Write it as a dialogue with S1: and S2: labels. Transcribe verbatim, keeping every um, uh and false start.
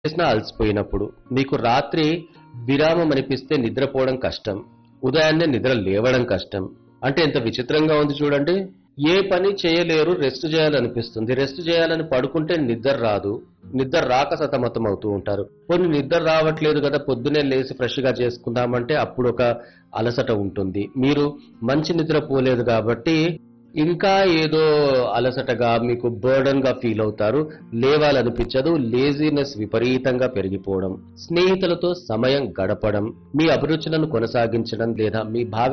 S1: చేసినా అలసిపోయినప్పుడు, మీకు రాత్రి విరామం అనిపిస్తే నిద్రపోవడం కష్టం, ఉదయాన్నే నిద్ర లేవడం కష్టం. అంటే ఎంత విచిత్రంగా ఉంది చూడండి. ఏ పని చేయలేరు, రెస్ట్ చేయాలనిపిస్తుంది. రెస్ట్ చేయాలని పడుకుంటే నిద్ర రాదు. నిద్ర రాక సతమతం అవుతూ ఉంటారు. కొన్ని నిద్ర రావట్లేదు కదా, పొద్దునే లేసి ఫ్రెష్ గా చేసుకుందామంటే అప్పుడు ఒక అలసట ఉంటుంది. మీరు మంచి నిద్ర పోలేదు కాబట్టి ఇంకా ఏదో అలసటగా మీకు బర్డన్ గా ఫీల్ అవుతారు. లేవాలనిపించదు. లేజీనెస్ విపరీతంగా పెరిగిపోవడం, స్నేహితులతో సమయం గడపడం, మీ అభిరుచులను కొనసాగించడం లేదా మీ భాగ